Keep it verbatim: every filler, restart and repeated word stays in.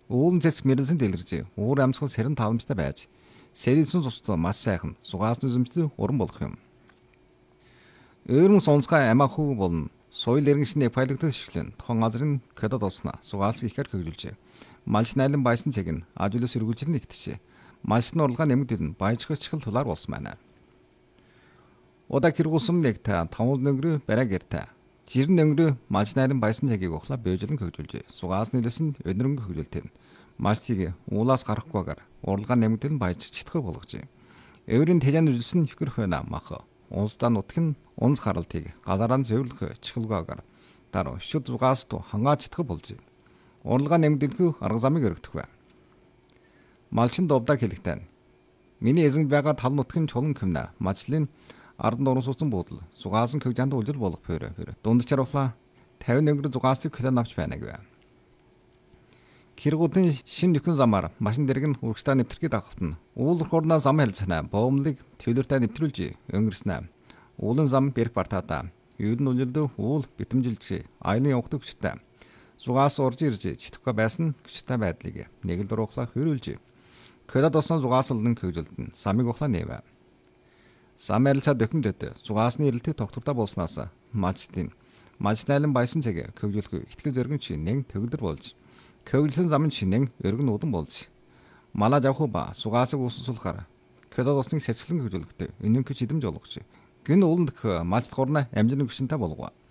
Уулын цэцэг мэрэнсэн дэлгэрж, уур амьсгал сэрэн тавамжтай байж, сэрэлсэн цустай маш сайхан, сугаасны зүмжтэй уран болох юм. Өөрмөн сонсгай амаахуу болно. Соёл иргэншний пайлагдах шиглэн тохон газрын кодод олснаа сугаалцыг ихээр хөгжүүлжээ. Малш найлан байсан цэг нь ажлаас өргүүлжил нэгтжээ. Малшны урлагаа нэмэгдэл нь баяжгачхал тулаар болсон байна. Ода киргусум нэгтэ таван нөнгөрөө бараг гэртэ. Жирэн нөнгөрөө малш найлан байсан цэгийг ухлаа бэжлэн хөгжүүлжээ. Сугаасны лэсэн өнөрөнгө хөгжүүлтэн. Малчийг уулаас гарахгүйгээр урлагаа нэмэгдэл нь баяжж читгэх болгожээ. Өөрийн тэжэн үлсэн хикэр хойна мах. Унсдаа нутг нь унс харалтыг галараа зөвлөх чихэлгаагаар дараа шүд зугаас ту хангаачдах болж. Урлагаа нэмэгдэлгүй арга замыг өргөдөх бай. Малчин довдаг хэлэхтэн. Миний эзэн байгаа тал нутгийн чулан хэмнэ. Мачлын ардан дуран суусан буудал сугаасан көгжаанд үлжил болох хөрө хөрө. Дунд чаруулаа тавин өнгөр зугаасыг хөлөө авч байна гэв. Киргуудын шин нөхөн замаар машин дэрэг нь үргстаа нэвтрхий дагалтна. Уул хурнаа зам хэлцэнэ. Боомлыг төлөртэй нэвтрүүлж өнгөрснэ. Уулын зам берх бартаата. Юу нь үлэлдөө уул битэмжилж айлын явахдаг хүчтэй. Зугаас урж ирж читгэхгүй байсан хүчтэй байдлыг нэг л дуруухлаа хөрүүлж. Кодод осон зугаасалдан хөгжилдөн самыг ухлаа нээвэ. Сам арилцаа дөхөндөд зугаасны ирэлтийг тогтвортой болсноос малчдын малч найлан байсан цэг хөгжүүлэхгүй ихтгэл зөргөн чинэн төгөлдөр болж. Көвлсөн зам шинэн өргөн удам болж. Малаа авах ба сугаасыг усуулахаар кодод осныг сэцгэлэн хөгжүүлэхдээ өнөөнх чидэмж олгож. Гин ууланд малт горна амжирын гүшинтэй болгоо.